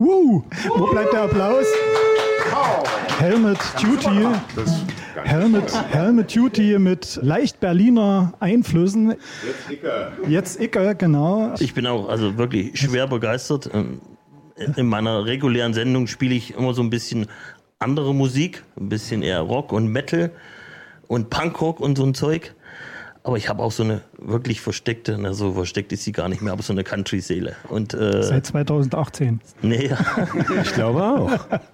Wo bleibt der Applaus? Helmet Duty. Helmet Duty mit leicht Berliner Einflüssen. Jetzt Icke, genau. Ich bin auch also wirklich schwer begeistert. In meiner regulären Sendung spiele ich immer so ein bisschen andere Musik, ein bisschen eher Rock und Metal und Punkrock und so ein Zeug. Aber ich habe auch so eine wirklich versteckte, so versteckt ist sie gar nicht mehr, aber so eine Country-Seele. Seit 2018. Nee, ja. Ich glaube auch.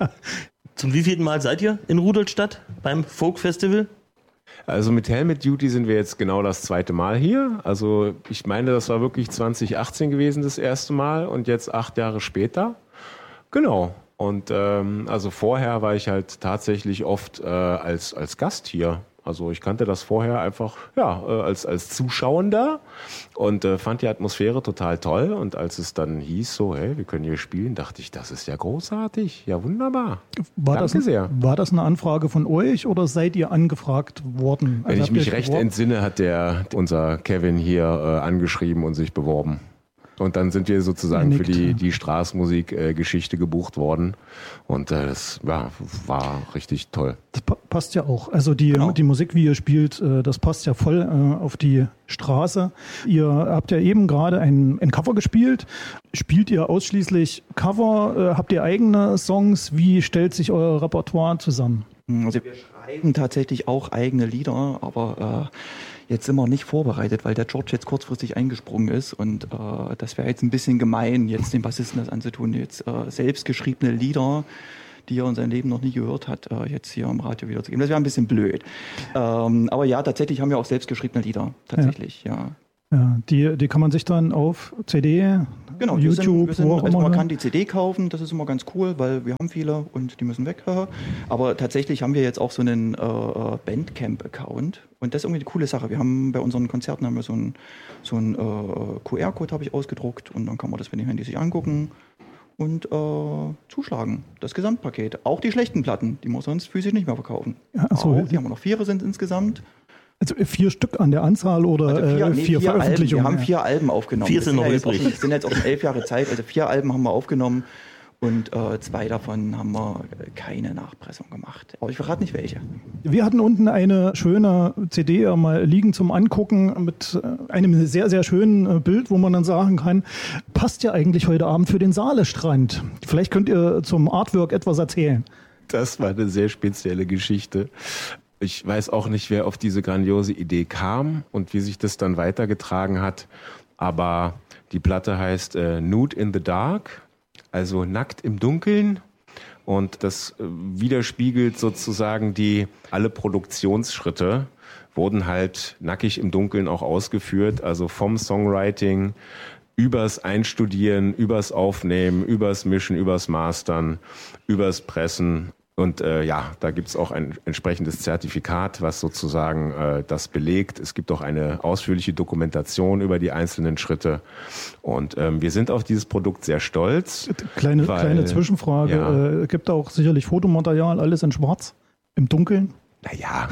Zum wievielten Mal seid ihr in Rudolstadt beim Folk Festival? Also mit Helmet Duty sind wir jetzt genau das zweite Mal hier. Also ich meine, das war wirklich 2018 gewesen das erste Mal und jetzt 8 Jahre später. Genau. Und also vorher war ich halt tatsächlich oft als Gast hier. Also ich kannte das vorher einfach als Zuschauender und fand die Atmosphäre total toll. Und als es dann hieß so, hey, wir können hier spielen, dachte ich, das ist ja großartig. Ja, wunderbar. Danke sehr. War das eine Anfrage von euch oder seid ihr angefragt worden? Wenn ich mich recht entsinne, hat unser Kevin hier angeschrieben und sich beworben. Und dann sind wir sozusagen für die Straßenmusik-Geschichte gebucht worden. Und das war richtig toll. Das passt ja auch. Also die Musik, wie ihr spielt, das passt ja voll auf die Straße. Ihr habt ja eben gerade ein Cover gespielt. Spielt ihr ausschließlich Cover? Habt ihr eigene Songs? Wie stellt sich euer Repertoire zusammen? Also wir schreiben tatsächlich auch eigene Lieder, aber jetzt sind wir nicht vorbereitet, weil der George jetzt kurzfristig eingesprungen ist und das wäre jetzt ein bisschen gemein, jetzt dem Bassisten das anzutun, jetzt selbstgeschriebene Lieder, die er in seinem Leben noch nie gehört hat, jetzt hier im Radio wiederzugeben. Das wäre ein bisschen blöd. Aber ja, tatsächlich haben wir auch selbstgeschriebene Lieder, tatsächlich, ja. Ja, die kann man sich dann auf CD, genau, YouTube, man kann die CD kaufen, das ist immer ganz cool, weil wir haben viele und die müssen weg. Aber tatsächlich haben wir jetzt auch so einen Bandcamp-Account und das ist irgendwie eine coole Sache. Wir haben bei unseren Konzerten so einen QR-Code habe ich ausgedruckt und dann kann man das mit dem Handy sich angucken und zuschlagen. Das Gesamtpaket. Auch die schlechten Platten, die muss man sonst physisch nicht mehr verkaufen. Ja, die haben wir noch 4 sind insgesamt. Also 4 Stück an der Anzahl oder also 4 Veröffentlichungen? Alben. Wir haben 4 Alben aufgenommen. 4 sind noch übrig. Das sind jetzt auch 11 Jahre Zeit. Also 4 Alben haben wir aufgenommen und 2 davon haben wir keine Nachpressung gemacht. Aber ich verrate nicht welche. Wir hatten unten eine schöne CD mal liegen zum Angucken mit einem sehr, sehr schönen Bild, wo man dann sagen kann, passt ja eigentlich heute Abend für den Saalestrand. Vielleicht könnt ihr zum Artwork etwas erzählen. Das war eine sehr spezielle Geschichte. Ich weiß auch nicht, wer auf diese grandiose Idee kam und wie sich das dann weitergetragen hat. Aber die Platte heißt Nude in the Dark, also nackt im Dunkeln. Und das widerspiegelt sozusagen alle Produktionsschritte wurden halt nackig im Dunkeln auch ausgeführt. Also vom Songwriting übers Einstudieren, übers Aufnehmen, übers Mischen, übers Mastern, übers Pressen. Und da gibt's auch ein entsprechendes Zertifikat, was sozusagen das belegt. Es gibt auch eine ausführliche Dokumentation über die einzelnen Schritte. Und wir sind auf dieses Produkt sehr stolz. Kleine Zwischenfrage. Ja. Gibt auch sicherlich Fotomaterial, alles in schwarz, im Dunkeln? Naja,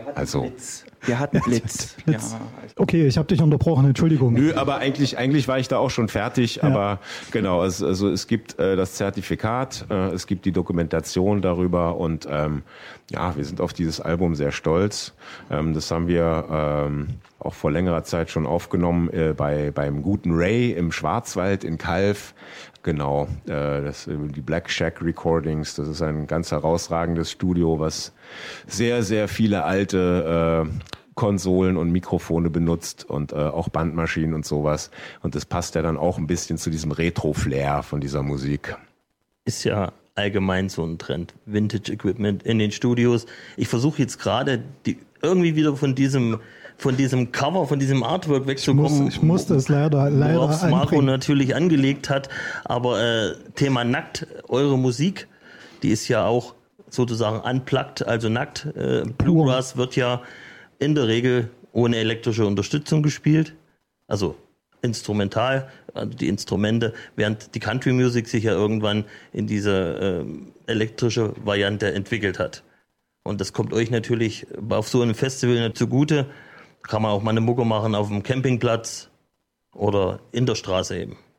Wir hatten Blitz. Ja. Okay, ich habe dich unterbrochen, Entschuldigung. Nö, aber eigentlich war ich da auch schon fertig. Ja. Aber genau, also es gibt das Zertifikat, es gibt die Dokumentation darüber und wir sind auf dieses Album sehr stolz. Das haben wir auch vor längerer Zeit schon aufgenommen beim guten Ray im Schwarzwald in Calw. Genau, die Black Shack Recordings, das ist ein ganz herausragendes Studio, was sehr, sehr viele alte Konsolen und Mikrofone benutzt und auch Bandmaschinen und sowas. Und das passt ja dann auch ein bisschen zu diesem Retro-Flair von dieser Musik. Ist ja allgemein so ein Trend, Vintage-Equipment in den Studios. Ich versuche jetzt gerade irgendwie wieder von diesem Cover, von diesem Artwork wegzukommen. Ich muss das leider worauf Marco natürlich angelegt hat. Aber Thema nackt, eure Musik, die ist ja auch sozusagen unplugged, also nackt. Bluegrass wird ja in der Regel ohne elektrische Unterstützung gespielt. Also instrumental, also die Instrumente, während die Country Music sich ja irgendwann in diese elektrische Variante entwickelt hat. Und das kommt euch natürlich auf so einem Festival zugute. Kann man auch mal eine Mucke machen auf dem Campingplatz oder in der Straße eben.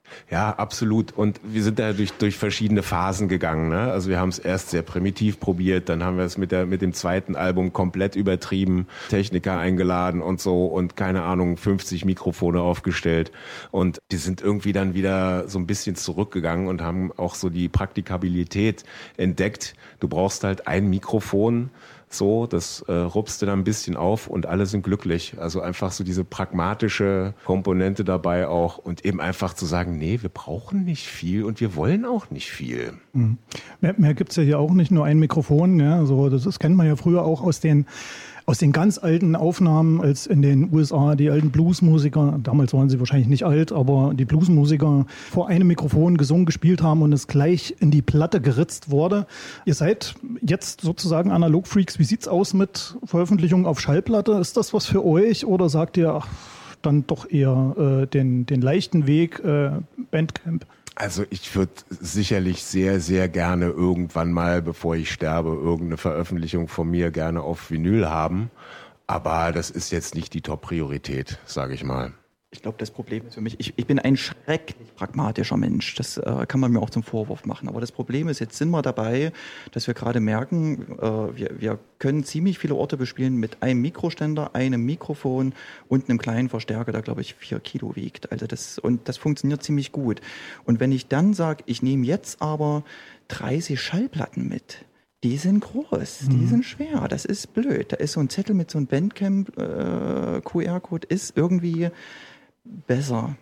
Ja, absolut. Und wir sind da durch verschiedene Phasen gegangen. Ne? Also wir haben es erst sehr primitiv probiert, dann haben wir es mit dem zweiten Album komplett übertrieben, Techniker eingeladen und so und keine Ahnung, 50 Mikrofone aufgestellt. Und die sind irgendwie dann wieder so ein bisschen zurückgegangen und haben auch so die Praktikabilität entdeckt. Du brauchst halt ein Mikrofon, so, das rupst du dann ein bisschen auf und alle sind glücklich. Also einfach so diese pragmatische Komponente dabei auch und eben einfach zu sagen, nee, wir brauchen nicht viel und wir wollen auch nicht viel. Mhm. Mehr gibt's ja hier auch nicht, nur ein Mikrofon. Ja, so, das kennt man ja früher auch aus den ganz alten Aufnahmen, als in den USA die alten Bluesmusiker, damals waren sie wahrscheinlich nicht alt, aber die Bluesmusiker vor einem Mikrofon gesungen, gespielt haben und es gleich in die Platte geritzt wurde. Ihr seid jetzt sozusagen Analog-Freaks. Wie sieht's aus mit Veröffentlichung auf Schallplatte? Ist das was für euch oder sagt ihr, ach, dann doch eher den leichten Weg Bandcamp? Also ich würde sicherlich sehr, sehr gerne irgendwann mal, bevor ich sterbe, irgendeine Veröffentlichung von mir gerne auf Vinyl haben. Aber das ist jetzt nicht die Top-Priorität, sage ich mal. Ich glaube, das Problem ist für mich, ich bin ein schrecklich pragmatischer Mensch. Das kann man mir auch zum Vorwurf machen. Aber das Problem ist, jetzt sind wir dabei, dass wir gerade merken, wir können ziemlich viele Orte bespielen mit einem Mikroständer, einem Mikrofon und einem kleinen Verstärker, der, glaube ich, 4 Kilo wiegt. Also das funktioniert ziemlich gut. Und wenn ich dann sage, ich nehme jetzt aber 30 Schallplatten mit, die sind groß, die sind schwer, das ist blöd. Da ist so ein Zettel mit so einem Bandcamp QR-Code ist irgendwie besser.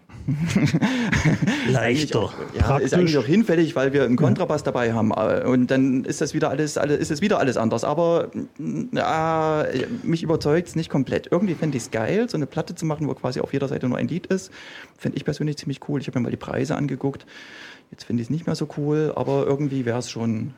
Leichter. Ist eigentlich auch hinfällig, weil wir einen Kontrabass dabei haben. Und dann ist das wieder alles anders. Aber mich überzeugt es nicht komplett. Irgendwie fände ich es geil, so eine Platte zu machen, wo quasi auf jeder Seite nur ein Lied ist. Fände ich persönlich ziemlich cool. Ich habe mir mal die Preise angeguckt. Jetzt finde ich es nicht mehr so cool, aber irgendwie wäre es schon